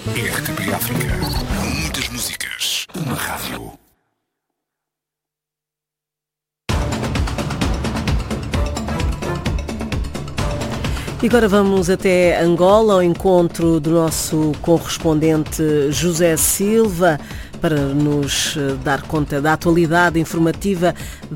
RTP África. Muitas músicas. Uma rádio. E agora vamos até Angola, ao encontro do nosso correspondente José Silva, para nos dar conta da atualidade informativa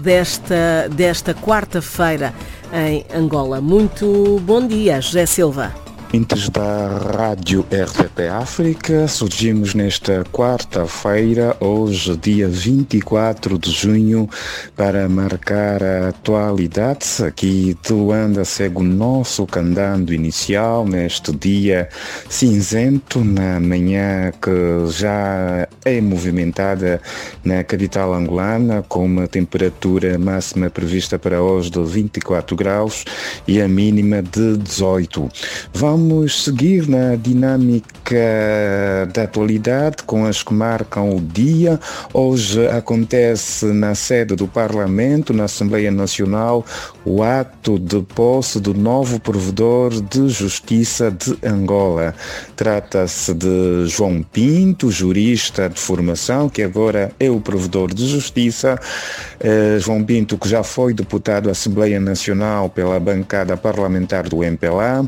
desta quarta-feira em Angola. Muito bom dia, José Silva. Ouvintes da Rádio RTP África, surgimos nesta quarta-feira, hoje dia 24 de junho, para marcar a atualidade. Aqui de Luanda segue o nosso candando inicial neste dia cinzento, na manhã que já é movimentada na capital angolana, com uma temperatura máxima prevista para hoje de 24 graus e a mínima de 18. Vamos seguir na dinâmica da atualidade com as que marcam o dia. Hoje acontece na sede do Parlamento, na Assembleia Nacional, o ato de posse do novo provedor de Justiça de Angola. Trata-se de João Pinto, jurista de formação, que agora é o provedor de Justiça. João Pinto, que já foi deputado à Assembleia Nacional pela bancada parlamentar do MPLA,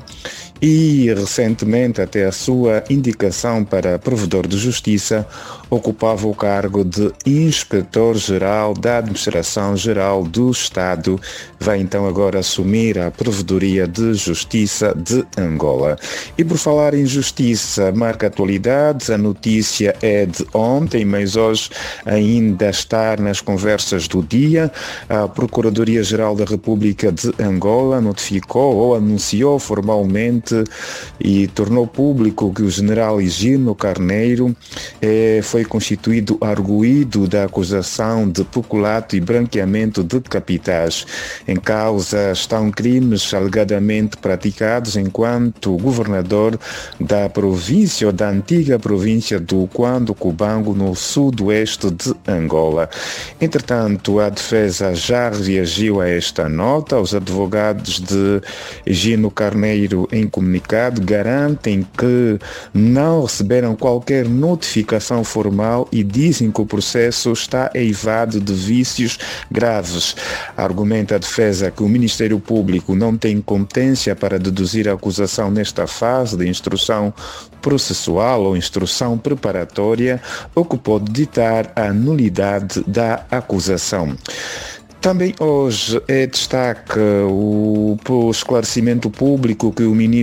e recentemente, até a sua indicação para provedor de justiça, ocupava o cargo de Inspetor-Geral da Administração-Geral do Estado. Vai então agora assumir a Provedoria de Justiça de Angola. E por falar em justiça, marca atualidades, a notícia é de ontem, mas hoje ainda está nas conversas do dia. A Procuradoria-Geral da República de Angola notificou ou anunciou formalmente e tornou público que o general Higino Carneiro foi constituído arguido da acusação de peculato e branqueamento de capitais. Em causa estão crimes alegadamente praticados enquanto governador da província ou da antiga província do Cuando Cubango, no sudoeste de Angola. Entretanto, a defesa já reagiu a esta nota. Os advogados de Higino Carneiro, em comunicado, garantem que não receberam qualquer notificação formal e dizem que o processo está eivado de vícios graves. Argumenta a defesa que o Ministério Público não tem competência para deduzir a acusação nesta fase de instrução processual ou instrução preparatória, o que pode ditar a nulidade da acusação. Também hoje é destaque o esclarecimento público que o ministro